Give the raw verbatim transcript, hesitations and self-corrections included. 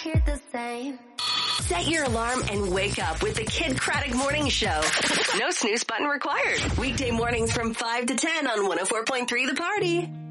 hear the same. Set your alarm and wake up with the Kid Craddock Morning Show. No snooze button required. Weekday mornings from five to ten on one oh four point three The Party.